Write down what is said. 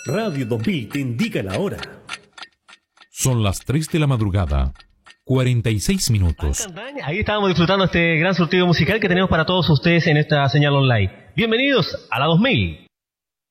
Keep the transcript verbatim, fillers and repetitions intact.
Radio dos mil te indica la hora. Son las tres de la madrugada, cuarenta y seis minutos. Ahí estábamos disfrutando este gran surtido musical que tenemos para todos ustedes en esta señal online. Bienvenidos a la dos mil.